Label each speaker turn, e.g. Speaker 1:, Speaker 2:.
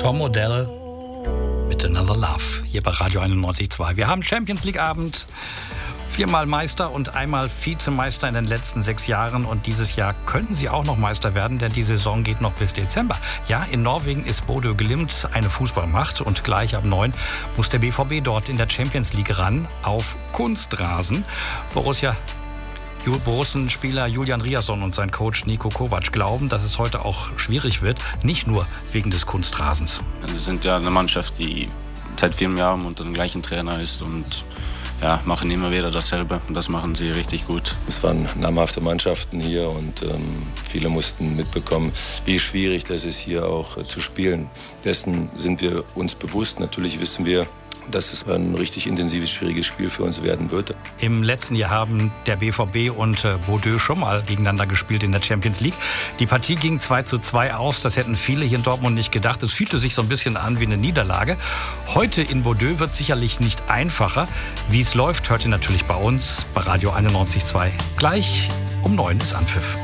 Speaker 1: Tom Odell mit Another Love hier bei Radio 91.2. Wir haben Champions League Abend. 4-mal Meister und einmal Vizemeister in den letzten 6 Jahren. Und dieses Jahr könnten sie auch noch Meister werden, denn die Saison geht noch bis Dezember. Ja, in Norwegen ist Bodø Glimt eine Fußballmacht. Und gleich ab 9 muss der BVB dort in der Champions League ran auf Kunstrasen. Borussen-Spieler Julian Riasson und sein Coach Niko Kovac glauben, dass es heute auch schwierig wird. Nicht nur wegen des Kunstrasens.
Speaker 2: Wir sind ja eine Mannschaft, die seit 4 Jahren unter dem gleichen Trainer ist und machen immer wieder dasselbe und das machen sie richtig gut.
Speaker 3: Es waren namhafte Mannschaften hier und viele mussten mitbekommen, wie schwierig das ist, hier auch zu spielen. Dessen sind wir uns bewusst. Natürlich wissen wir, dass es ein richtig intensives, schwieriges Spiel für uns werden wird.
Speaker 1: Im letzten Jahr haben der BVB und Bodø schon mal gegeneinander gespielt in der Champions League. Die Partie ging 2:2 aus. Das hätten viele hier in Dortmund nicht gedacht. Es fühlte sich so ein bisschen an wie eine Niederlage. Heute in Bodø wird sicherlich nicht einfacher. Wie es läuft, hört ihr natürlich bei uns bei Radio 91.2. Gleich um 9 ist Anpfiff.